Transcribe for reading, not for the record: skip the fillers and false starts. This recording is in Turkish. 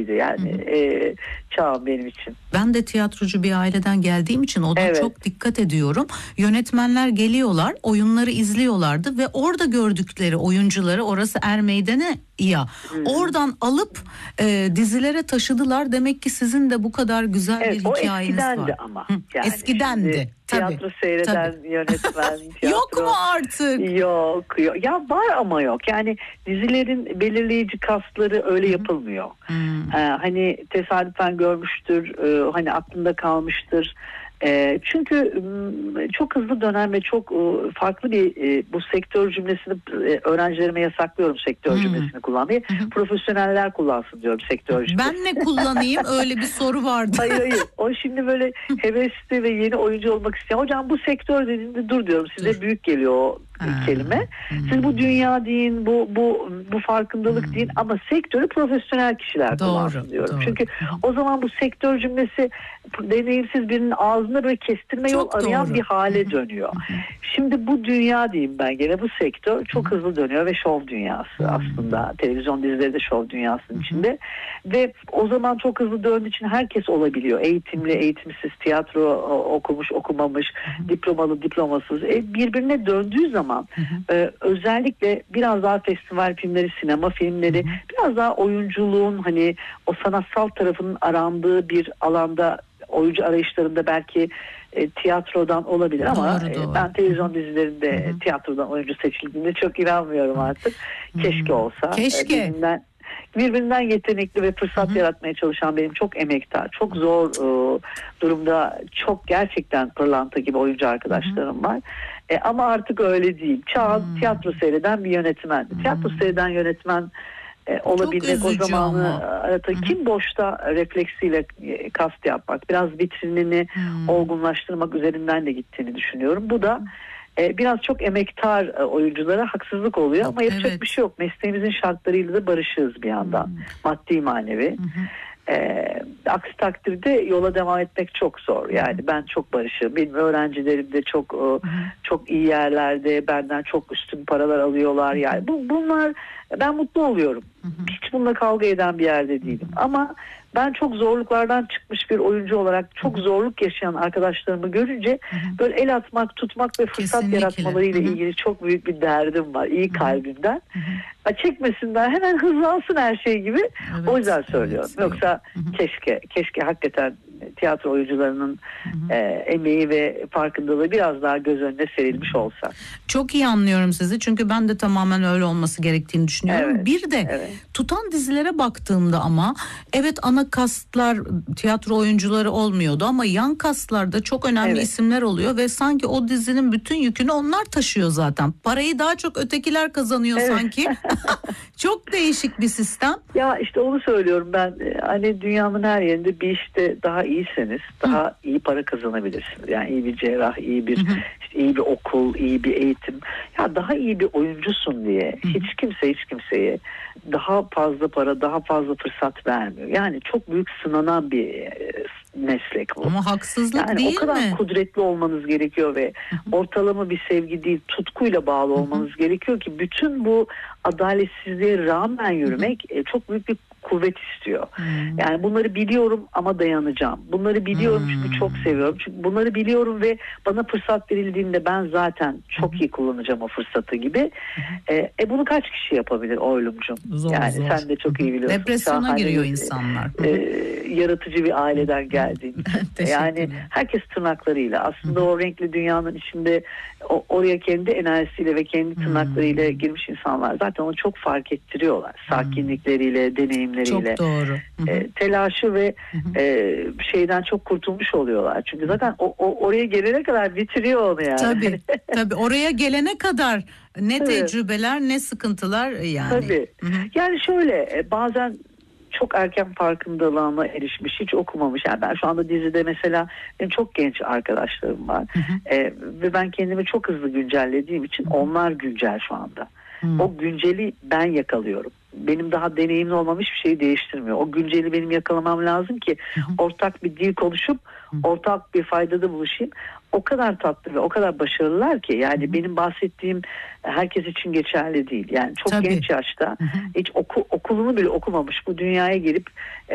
öyleydi yani çağım benim için. Ben de tiyatrocu bir aileden geldiğim için ona çok dikkat ediyorum. Yönetmenler geliyorlar, oyunları izliyorlardı ve orada gördükleri oyuncuları, orası Er Meydanı ya, oradan alıp dizilere taşıdılar. Demek ki sizin de bu kadar güzel bir hikayeniz var. O eskidendi ama. Yani eskidendi. Tiyatro seyreden yönetmen. Yok mu artık? Yok. Ya var ama yok. Yani dizilerin belirleyici kastları öyle yapılmıyor. Hani tesadüfen görmüştür, hani aklında kalmıştır. Çünkü çok hızlı dönen ve çok farklı bir bu sektör cümlesini öğrencilerime yasaklıyorum, sektör cümlesini kullanmayı. Profesyoneller kullansın diyorum sektör cümlesini. Ben ne kullanayım? Öyle bir soru vardı. Hayır. O şimdi böyle hevesli ve yeni oyuncu olmak isteyen, hocam bu sektör dediğinde dur diyorum, size büyük geliyor o kelime. Siz bu dünya deyin, bu farkındalık deyin ama sektörü profesyonel kişiler kullansın diyorum. Doğru. Çünkü o zaman bu sektör cümlesi deneyimsiz birinin ağzında böyle kestirme yol arayan bir hale dönüyor. Şimdi bu dünya diyeyim ben gene, bu sektör çok hızlı dönüyor ve şov dünyası aslında. Televizyon dizileri de şov dünyasının içinde. Ve o zaman çok hızlı döndüğü için herkes olabiliyor. Eğitimli, eğitimsiz, tiyatro okumuş, okumamış, diplomalı, diplomasız. Birbirine döndüğü zaman özellikle biraz daha festival filmleri, sinema filmleri, biraz daha oyunculuğun hani o sanatsal tarafının arandığı bir alanda, oyuncu arayışlarında belki tiyatrodan olabilir ama doğru. ben televizyon dizilerinde tiyatrodan oyuncu seçildiğine çok inanmıyorum artık. Keşke olsa. Keşke. Birbirinden yetenekli ve fırsat yaratmaya çalışan, benim çok emektar, çok zor durumda, çok gerçekten pırlanta gibi oyuncu arkadaşlarım var. Ama artık öyle değil. Çağ tiyatro seyreden bir yönetmen. Tiyatro seyreden yönetmen olabilmek o zamanı kim boşta refleksiyle kast yapmak, biraz vitrinini olgunlaştırmak üzerinden de gittiğini düşünüyorum. Bu da biraz çok emektar oyunculara haksızlık oluyor ama yapacak bir şey yok. Mesleğimizin şartlarıyla da barışığız bir yandan. Maddi manevi. Aksi takdirde yola devam etmek çok zor. Yani ben çok barışığım. Benim öğrencilerim de çok iyi yerlerde, benden çok üstün paralar alıyorlar. Yani bunlar, ben mutlu oluyorum. Hiç bununla kavga eden bir yerde değilim. Ama ben çok zorluklardan çıkmış bir oyuncu olarak çok zorluk yaşayan arkadaşlarımı görünce böyle el atmak, tutmak ve fırsat yaratmalarıyla ilgili çok büyük bir derdim var. İyi kalbimden. Çekmesinler, hemen hızlansın her şey gibi. O yüzden söylüyorum. Yoksa keşke hakikaten tiyatro oyuncularının emeği ve farkındalığı biraz daha göz önüne serilmiş olsa. Çok iyi anlıyorum sizi, çünkü ben de tamamen öyle olması gerektiğini düşünüyorum. Bir de tutan dizilere baktığımda ama ana kastlar tiyatro oyuncuları olmuyordu ama yan kastlarda çok önemli isimler oluyor ve sanki o dizinin bütün yükünü onlar taşıyor zaten. Parayı daha çok ötekiler kazanıyor sanki. Çok değişik bir sistem. Ya işte onu söylüyorum ben. Hani dünyanın her yerinde bir işte daha iyiyseniz daha iyi para kazanabilirsiniz. Yani iyi bir cerrah, iyi bir iyi bir okul, iyi bir eğitim. Ya daha iyi bir oyuncusun diye hiç kimseye daha fazla para, daha fazla fırsat vermiyor. Yani çok büyük sınanan bir meslek bu. Ama haksızlık yani değil mi? O kadar kudretli olmanız gerekiyor ve ortalama bir sevgi değil, tutkuyla bağlı olmanız gerekiyor ki bütün bu adaletsizliğe rağmen yürümek çok büyük bir kuvvet istiyor. Yani bunları biliyorum ama dayanacağım. Bunları biliyorum çünkü çok seviyorum. Çünkü bunları biliyorum ve bana fırsat verildiğinde ben zaten çok iyi kullanacağım o fırsatı gibi. Bunu kaç kişi yapabilir Oylumcuğum? Zor. Sen de çok iyi biliyorsun. Depresyona giriyor insanlar. Yaratıcı bir aileden geldiğin. Yani herkes tırnaklarıyla aslında o renkli dünyanın içinde oraya kendi enerjisiyle ve kendi tırnaklarıyla girmiş insanlar zaten onu çok fark ettiriyorlar. Sakinlikleriyle, deneyimleriyle. Çok doğru. Telaşı ve şeyden çok kurtulmuş oluyorlar. Çünkü zaten oraya gelene kadar bitiriyor onu yani. Tabii oraya gelene kadar ne tecrübeler ne sıkıntılar yani. Tabii. Yani şöyle bazen çok erken farkındalığına erişmiş, hiç okumamış. Yani ben şu anda dizide mesela benim çok genç arkadaşlarım var. Ve ben kendimi çok hızlı güncellediğim için onlar güncel şu anda. O günceli ben yakalıyorum. Benim daha deneyimli olmam hiçbir şeyi değiştirmiyor. O günceli benim yakalamam lazım ki ortak bir dil konuşup ortak bir faydada buluşayım. O kadar tatlı ve o kadar başarılılar ki yani benim bahsettiğim herkes için geçerli değil. Yani çok genç yaşta hiç okulunu bile okumamış bu dünyaya gelip